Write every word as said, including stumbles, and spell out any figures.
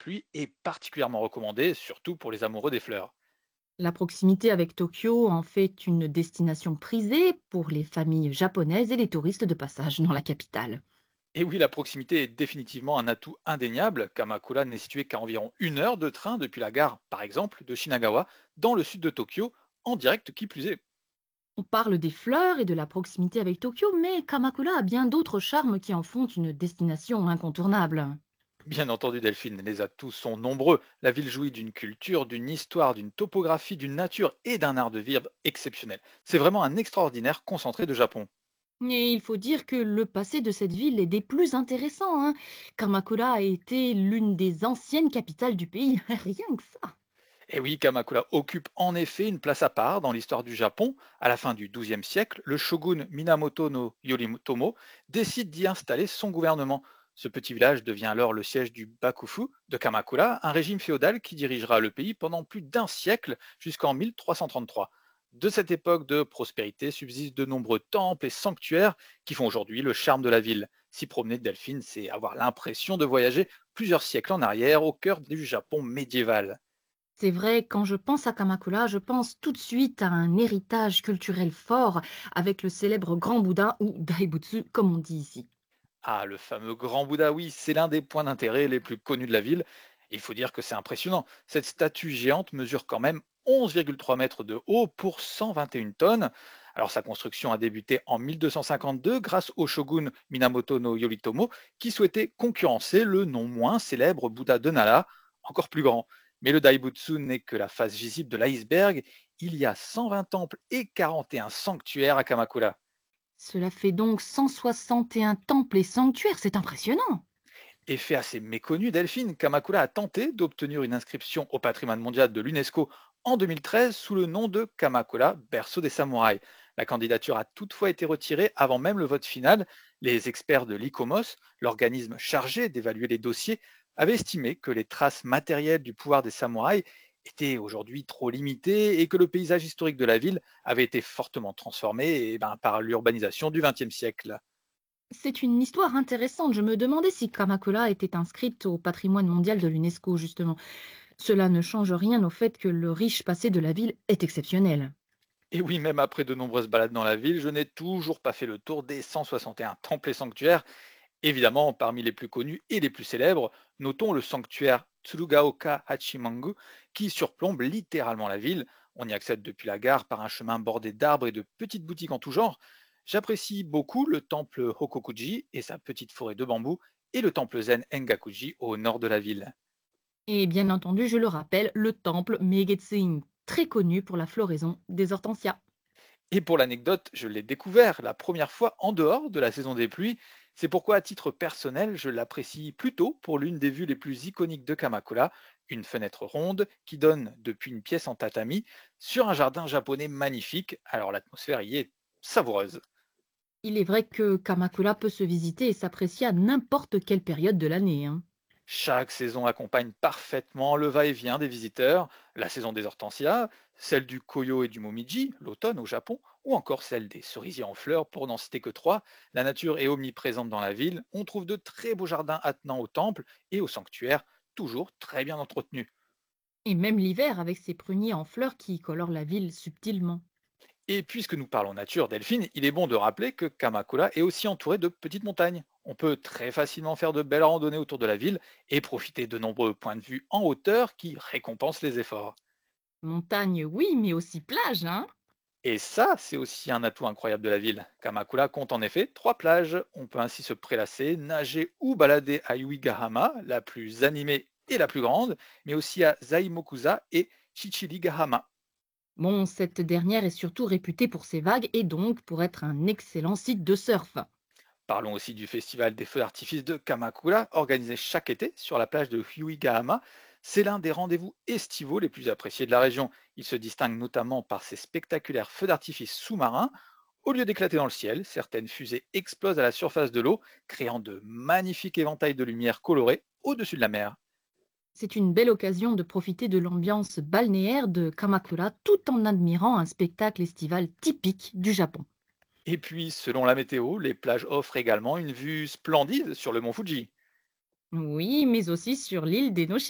pluie est particulièrement recommandée, surtout pour les amoureux des fleurs. La proximité avec Tokyo en fait une destination prisée pour les familles japonaises et les touristes de passage dans la capitale. Et oui, la proximité est définitivement un atout indéniable. Kamakura n'est situé qu'à environ une heure de train depuis la gare, par exemple, de Shinagawa, dans le sud de Tokyo, en direct qui plus est. On parle des fleurs et de la proximité avec Tokyo, mais Kamakura a bien d'autres charmes qui en font une destination incontournable. Bien entendu, Delphine, les atouts sont nombreux. La ville jouit d'une culture, d'une histoire, d'une topographie, d'une nature et d'un art de vivre exceptionnel. C'est vraiment un extraordinaire concentré de Japon. Et il faut dire que le passé de cette ville est des plus intéressants, hein. Kamakura a été l'une des anciennes capitales du pays, rien que ça. Et oui, Kamakura occupe en effet une place à part dans l'histoire du Japon. À la fin du douzième siècle, le shogun Minamoto no Yoritomo décide d'y installer son gouvernement. Ce petit village devient alors le siège du Bakufu de Kamakura, un régime féodal qui dirigera le pays pendant plus d'un siècle jusqu'en mille trois cent trente-trois. De cette époque de prospérité subsistent de nombreux temples et sanctuaires qui font aujourd'hui le charme de la ville. S'y promener, Delphine, c'est avoir l'impression de voyager plusieurs siècles en arrière au cœur du Japon médiéval. C'est vrai, quand je pense à Kamakura, je pense tout de suite à un héritage culturel fort avec le célèbre Grand Bouddha ou Daibutsu, comme on dit ici. Ah, le fameux Grand Bouddha, oui, c'est l'un des points d'intérêt les plus connus de la ville. Il faut dire que c'est impressionnant. Cette statue géante mesure quand même onze virgule trois mètres de haut pour cent vingt et une tonnes. Alors sa construction a débuté en mille deux cent cinquante-deux grâce au shogun Minamoto no Yoritomo qui souhaitait concurrencer le non moins célèbre Bouddha de Nara, encore plus grand. Mais le Daibutsu n'est que la face visible de l'iceberg. Il y a cent vingt temples et quarante et un sanctuaires à Kamakura. Cela fait donc cent soixante et un temples et sanctuaires, c'est impressionnant. Effet assez méconnu, Delphine, Kamakura a tenté d'obtenir une inscription au patrimoine mondial de l'UNESCO en deux mille treize sous le nom de Kamakura, berceau des samouraïs. La candidature a toutefois été retirée avant même le vote final. Les experts de l'I C O M O S, l'organisme chargé d'évaluer les dossiers, avaient estimé que les traces matérielles du pouvoir des samouraïs étaient aujourd'hui trop limitées et que le paysage historique de la ville avait été fortement transformé eh ben, par l'urbanisation du vingtième siècle. C'est une histoire intéressante. Je me demandais si Kamakura était inscrite au patrimoine mondial de l'UNESCO, justement. Cela ne change rien au fait que le riche passé de la ville est exceptionnel. Et oui, même après de nombreuses balades dans la ville, je n'ai toujours pas fait le tour des cent soixante et un temples et sanctuaires. Évidemment, parmi les plus connus et les plus célèbres, notons le sanctuaire Tsurugaoka Hachimangu qui surplombe littéralement la ville. On y accède depuis la gare par un chemin bordé d'arbres et de petites boutiques en tout genre. J'apprécie beaucoup le temple Hokokuji et sa petite forêt de bambous et le temple zen Engakuji au nord de la ville. Et bien entendu, je le rappelle, le temple Megetsuin, très connu pour la floraison des hortensias. Et pour l'anecdote, je l'ai découvert la première fois en dehors de la saison des pluies. C'est pourquoi, à titre personnel, je l'apprécie plutôt pour l'une des vues les plus iconiques de Kamakura, une fenêtre ronde qui donne depuis une pièce en tatami sur un jardin japonais magnifique. Alors l'atmosphère y est savoureuse. Il est vrai que Kamakura peut se visiter et s'apprécier à n'importe quelle période de l'année, hein. Chaque saison accompagne parfaitement le va-et-vient des visiteurs, la saison des hortensias, celle du koyo et du momiji, l'automne au Japon, ou encore celle des cerisiers en fleurs, pour n'en citer que trois. La nature est omniprésente dans la ville, on trouve de très beaux jardins attenants aux temples et aux sanctuaires, toujours très bien entretenus. Et même l'hiver avec ses pruniers en fleurs qui colorent la ville subtilement. Et puisque nous parlons nature, Delphine, il est bon de rappeler que Kamakura est aussi entouré de petites montagnes. On peut très facilement faire de belles randonnées autour de la ville et profiter de nombreux points de vue en hauteur qui récompensent les efforts. Montagne, oui, mais aussi plage, hein. Et ça, c'est aussi un atout incroyable de la ville. Kamakura compte en effet trois plages. On peut ainsi se prélasser, nager ou balader à Yuigahama, la plus animée et la plus grande, mais aussi à Zaimokuza et Chichirigahama. Bon, cette dernière est surtout réputée pour ses vagues et donc pour être un excellent site de surf. Parlons aussi du festival des feux d'artifice de Kamakura, organisé chaque été sur la plage de Yuigahama. C'est l'un des rendez-vous estivaux les plus appréciés de la région. Il se distingue notamment par ses spectaculaires feux d'artifice sous-marins. Au lieu d'éclater dans le ciel, certaines fusées explosent à la surface de l'eau, créant de magnifiques éventails de lumière colorées au-dessus de la mer. C'est une belle occasion de profiter de l'ambiance balnéaire de Kamakura tout en admirant un spectacle estival typique du Japon. Et puis, selon la météo, les plages offrent également une vue splendide sur le mont Fuji. Oui, mais aussi sur l'île d'Enoshi.